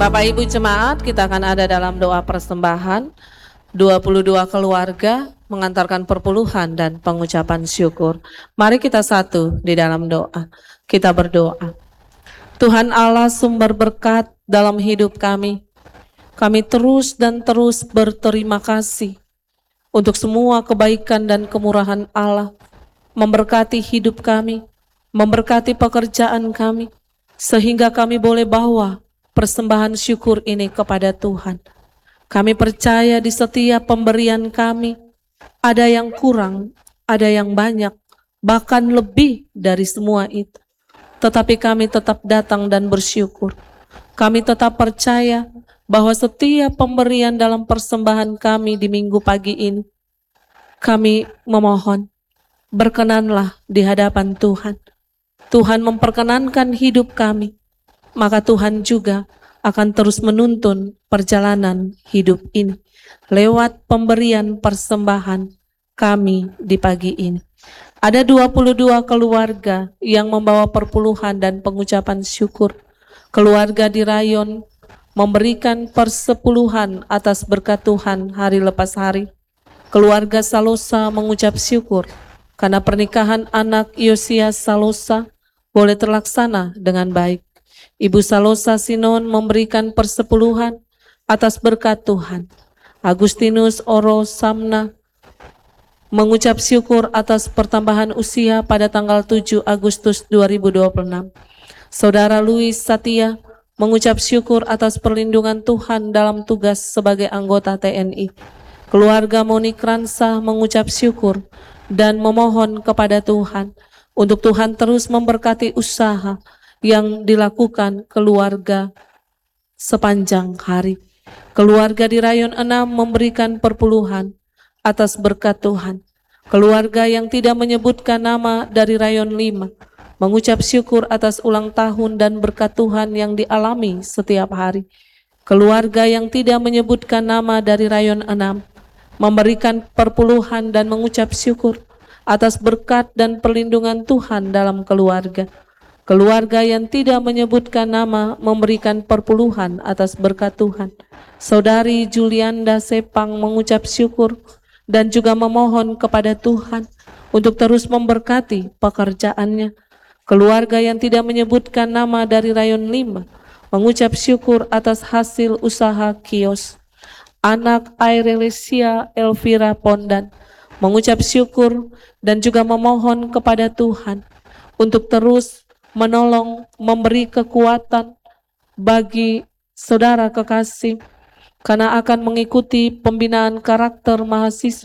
Bapak Ibu Jemaat, kita akan ada dalam doa persembahan 22 keluarga mengantarkan perpuluhan dan pengucapan syukur. Mari kita satu di dalam doa. Kita berdoa. Tuhan Allah sumber berkat dalam hidup kami. Kami terus dan terus berterima kasih untuk semua kebaikan dan kemurahan Allah, memberkati hidup kami, memberkati pekerjaan kami, sehingga kami boleh bawa persembahan syukur ini kepada Tuhan. Kami percaya di setiap pemberian kami, ada yang kurang, ada yang banyak, bahkan lebih dari semua itu. Tetapi kami tetap datang dan bersyukur. Kami tetap percaya bahwa setiap pemberian dalam persembahan kami di minggu pagi ini, kami memohon, berkenanlah di hadapan Tuhan. Tuhan memperkenankan hidup kami, maka Tuhan juga akan terus menuntun perjalanan hidup ini lewat pemberian persembahan kami di pagi ini. Ada 22 keluarga yang membawa perpuluhan dan pengucapan syukur. Keluarga di Rayon memberikan persepuluhan atas berkat Tuhan hari lepas hari. Keluarga Salosa mengucap syukur karena pernikahan anak Yosias Salosa boleh terlaksana dengan baik. Ibu Salosa Sinon memberikan persepuluhan atas berkat Tuhan. Agustinus Oro Samna mengucap syukur atas pertambahan usia pada tanggal 7 Agustus 2026. Saudara Louis Satya mengucap syukur atas perlindungan Tuhan dalam tugas sebagai anggota TNI. Keluarga Monik Ransa mengucap syukur dan memohon kepada Tuhan untuk Tuhan terus memberkati usaha yang dilakukan keluarga sepanjang hari. Keluarga di Rayon 6 memberikan perpuluhan atas berkat Tuhan. Keluarga yang tidak menyebutkan nama dari Rayon 5 mengucap syukur atas ulang tahun dan berkat Tuhan yang dialami setiap hari. Keluarga yang tidak menyebutkan nama dari Rayon 6 memberikan perpuluhan dan mengucap syukur atas berkat dan perlindungan Tuhan dalam keluarga. Keluarga yang tidak menyebutkan nama memberikan perpuluhan atas berkat Tuhan. Saudari Julianda Sepang mengucap syukur dan juga memohon kepada Tuhan untuk terus memberkati pekerjaannya. Keluarga yang tidak menyebutkan nama dari Rayon 5 mengucap syukur atas hasil usaha kios. Anak Airelesia Elvira Pondan mengucap syukur dan juga memohon kepada Tuhan untuk terus menolong, memberi kekuatan bagi saudara kekasih karena akan mengikuti pembinaan karakter mahasiswa